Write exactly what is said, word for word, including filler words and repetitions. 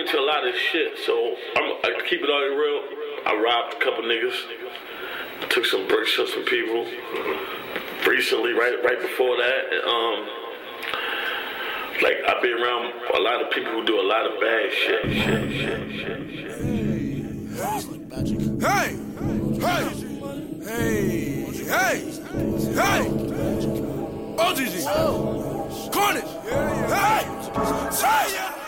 into a lot of shit, so I'm, I keep it all real. I robbed a couple niggas, took some bricks from some people. Recently, right, right before that, um, like I've been around a lot of people who do a lot of bad shit, shit, shit, shit, shit. Hey, hey, hey, hey, hey, O G G, Carnage, hey, hey.